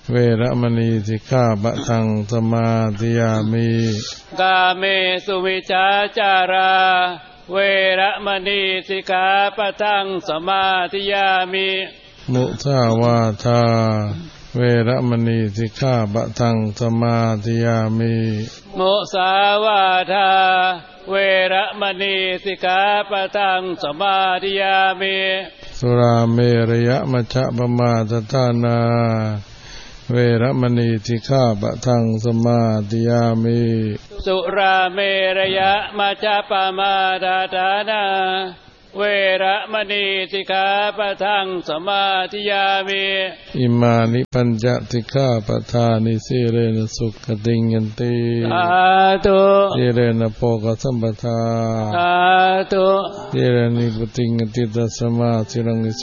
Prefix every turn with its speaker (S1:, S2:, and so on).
S1: เวรมณีสิกขาปะทังสมาธิยามิ
S2: กาเมสุมิจฉาจาราเวรมณีสิกขาปะทังสมาธิยามิ
S1: มุสาวาทาเวรมณีสิกขาปะทังสมาธิยามิ
S2: มุสาวาทาเวรมณีสิกขาปะทังสมาธิยามิ
S1: สุราเมรยมัชฌะปมาทฐานาเวรมณีสิกขาปะทังสมาธิยามิ
S2: สุราเมรยมัชฌะปมาทฐานาเวรมณีสิกขาปะทังสมาธิยามิ
S1: อิมานิปัญจสิกขาปะทานิสีเรนะสุขติงยันติ
S2: สาธุ
S1: สีเรนะโภคสัมปทา
S2: สาธุ
S1: สีเรนิพุติงติตัสสมาสิรัง